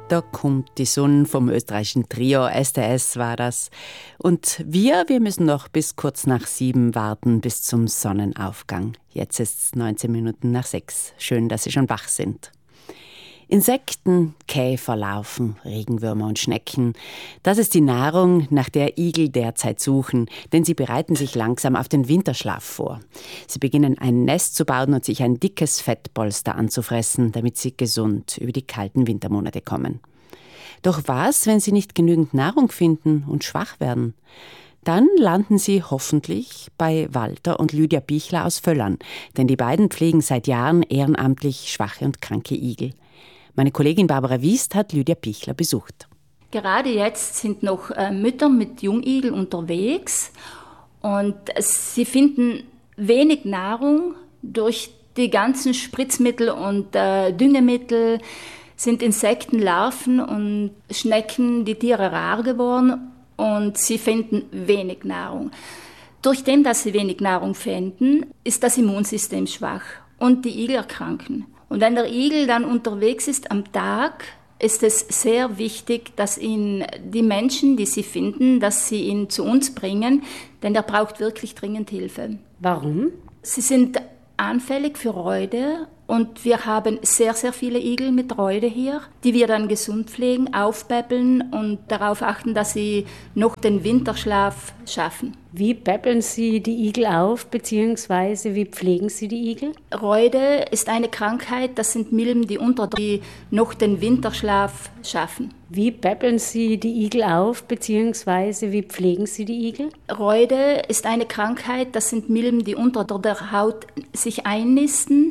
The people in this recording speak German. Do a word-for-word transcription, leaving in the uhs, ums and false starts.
Da kommt die Sonne vom österreichischen Trio S T S war das. Und wir, wir müssen noch bis kurz nach sieben warten, bis zum Sonnenaufgang. Jetzt ist es neunzehn Minuten nach sechs. Schön, dass Sie schon wach sind. Insekten, Käfer, Larven, Regenwürmer und Schnecken. Das ist die Nahrung, nach der Igel derzeit suchen, denn sie bereiten sich langsam auf den Winterschlaf vor. Sie beginnen ein Nest zu bauen und sich ein dickes Fettpolster anzufressen, damit sie gesund über die kalten Wintermonate kommen. Doch was, wenn sie nicht genügend Nahrung finden und schwach werden? Dann landen sie hoffentlich bei Walter und Lydia Pichler aus Völlern, denn die beiden pflegen seit Jahren ehrenamtlich schwache und kranke Igel. Meine Kollegin Barbara Wiest hat Lydia Pichler besucht. Gerade jetzt sind noch äh, Mütter mit Jungigeln unterwegs und sie finden wenig Nahrung. Durch die ganzen Spritzmittel und äh, Düngemittel sind Insekten, Larven und Schnecken, die Tiere rar geworden und sie finden wenig Nahrung. Durch dem, dass sie wenig Nahrung finden, ist das Immunsystem schwach und die Igel erkranken. Und wenn der Igel dann unterwegs ist am Tag, ist es sehr wichtig, dass ihn die Menschen, die sie finden, dass sie ihn zu uns bringen, denn er braucht wirklich dringend Hilfe. Warum? Sie sind anfällig für Räude und wir haben sehr, sehr viele Igel mit Räude hier, die wir dann gesund pflegen, aufpäppeln und darauf achten, dass sie noch den Winterschlaf schaffen. Wie päppeln Sie die Igel auf, beziehungsweise wie pflegen Sie die Igel? Räude ist eine Krankheit, das sind Milben, die unter die noch den Winterschlaf schaffen. Wie päppeln Sie die Igel auf, beziehungsweise wie pflegen Sie die Igel? Räude ist eine Krankheit, das sind Milben, die unter der Haut sich einnisten